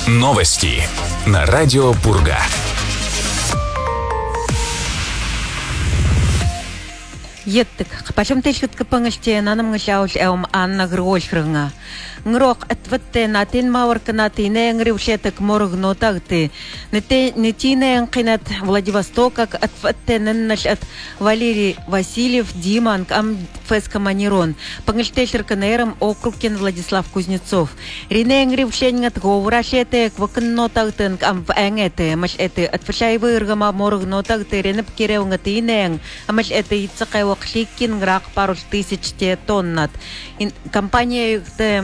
Новости на радио Пурга. Еттик. Пачем тешкет капангаште нанам гашауш Анна Грольшрынга. Ngрок атватте натин маваркана тине ngрившетек моргнотагты. Нетине анкинат Владивостока атватте наннаш от Валерий Васильев Диман ам фескоманирон. Пангштешерканерам округкен Владислав Кузнецов. Рине ngрившенгат говрашетек вакнотагтен ам энгете маш эте атфашайвы иргама моргнотагты ренеп керевнгатинен амаш эте ицакай Кликин грак пару тысяч тоннат. Компания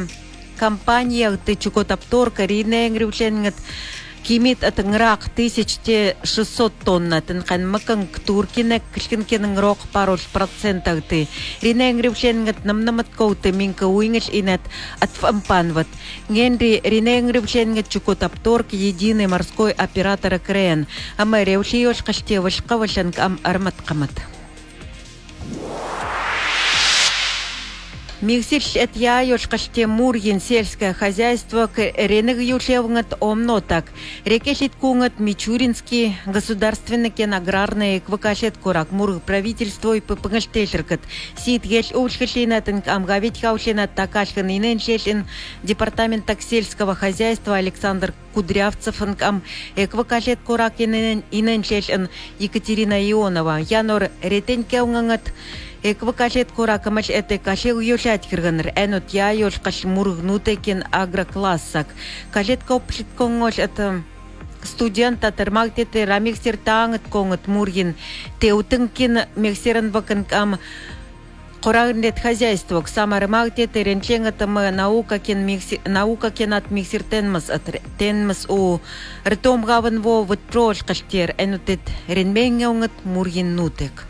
Чукотапторка Рине Гривченгат Кимит от грак 1600 тоннат. Нхан макан Туркине Кликин грок пару процентах ты. Рине Гривченгат намнамат коуте минка уингаш инет от фампанват. Генри Рине Гривченгат Чукотапторк единый морской оператор КРН. Амэри ушиёш каште вашкавашанг ам армат камат. Миксич от яёш каште Мургин сельское хозяйство к ренег юшевнгат омнотак. Рекешит кунгат Мичуринский государственный аграрный квакашет курак Мург правительство и ппнгштешеркат. Сит еш ушхешинатен амгавить хаушинат такашхан иненшешин департамент сельского хозяйства Александр Кудрявцев ам квакашет курак иненшешин Екатерина Ионова. Янор ретенькеунгат Эквакашет куракамаш эте кашел юшат кирганер энут я юш каш мургнутекен агроклассак. Кашет копшит конгош это студента термактете рамиксер тангет конгет мургин теутынкин мексерен вакан ам Корагнет хозяйство к самармактете ренченгатам наука кен от миксер тенмас у ртом гавен во вот трош каштер энутет ренбенгеунгет мургин нутек.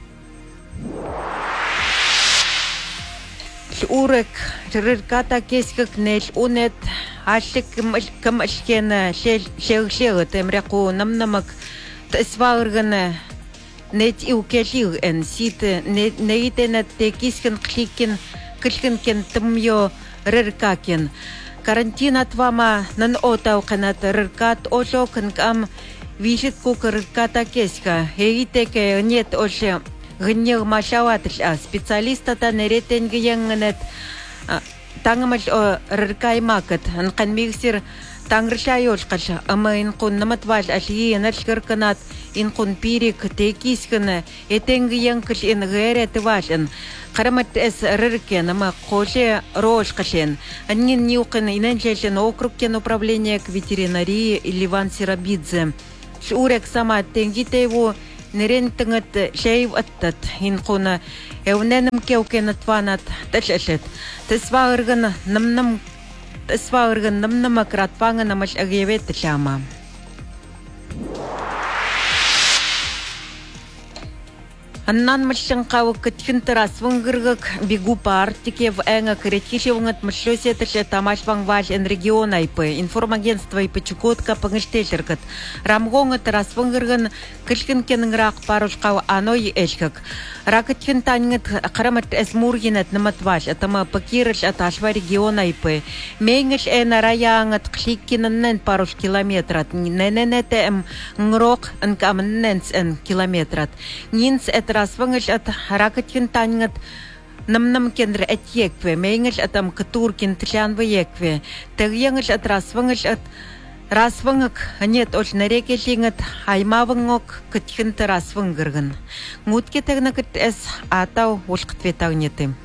Урек рырката кескак неш унет ашик камашкена шел темряку намнамак тесваргана нет иукешил эн сите неитенет текискен кликен тмё рыркакен карантин отвама нан отау канат рыркат ошокан кам вишит кук рырката кеска егитеке нет оше гнег машаватыш специалиста-то неретенге янгнет тангмаш рыркаймакат анкан миксер тангршайош каша амын кун наматваш аши энершкерканат инкун пирик текискene этенге янгкыш ингерет вашен карамат эс рыркен ама коше рош кашен аннин нюкын иненчешен округкен управление к ветеринарии Ливан Сирабидзе шурек сама тенгитево Нерентангат шейв аттат инкуна эвненем кеукенат ванат ташашет тесварган намнам кратпанга намаш агевет тшама Аннан мышын қауы күтфінтірас выңғырғық бегу па артике в әңі кіретхиші выңыт мышлөсе тіше тамаш ваңваш эн регион айпы. Информагентство айпы Чукотка пыңыштешіргіт. Рамғоңыт рас выңғырғын кішкінкенің рақ парушқау аной әшкік. Ракытфін таныңыт қырамыт әс мургинет ныматваш. Атама пакирыш аташва регион айпы. Мейңіш әна раяңыт қшиккенінен паруш километрат. Нененеті әм ngрок нкамынненс ән километрат. Нинс Расвангыш от ракетин таньгат намнам кендр этьекве, мейнгыш атам катуркин тчанвы екве, тагьянгыш от расвангак нет оч на реке лингат аймавангок катхинта расвангырган. Мутке тагнакат эс атау ушкатве тагнеты.